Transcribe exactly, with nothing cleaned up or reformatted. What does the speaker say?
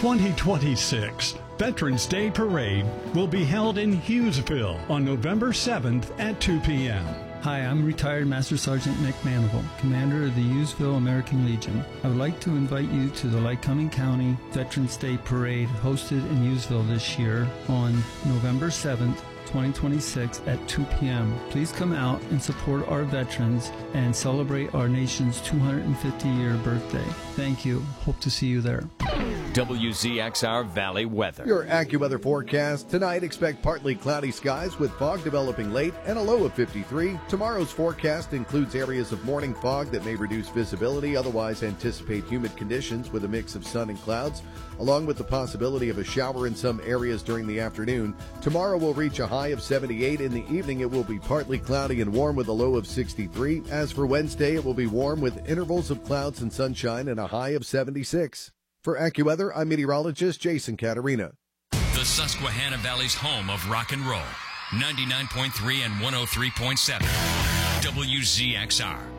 twenty twenty-six Veterans Day Parade will be held in Hughesville on November seventh at two p.m. Hi, I'm retired Master Sergeant Nick Manival, commander of the Hughesville American Legion. I would like to invite you to the Lycoming County Veterans Day Parade hosted in Hughesville this year on November seventh, twenty twenty-six at two p.m. Please come out and support our veterans and celebrate our nation's two hundred fifty year birthday. Thank you. Hope to see you there. W Z X R Valley weather. Your AccuWeather forecast. Tonight, expect partly cloudy skies with fog developing late and a low of fifty-three. Tomorrow's forecast includes areas of morning fog that may reduce visibility. Otherwise, anticipate humid conditions with a mix of sun and clouds, along with the possibility of a shower in some areas during the afternoon. Tomorrow will reach a high of seventy-eight. In the evening, it will be partly cloudy and warm with a low of sixty-three. As for Wednesday, it will be warm with intervals of clouds and sunshine and a high of seventy-six. For AccuWeather, I'm meteorologist Jason Caterina. The Susquehanna Valley's home of rock and roll. ninety-nine point three and one oh three point seven. W Z X R.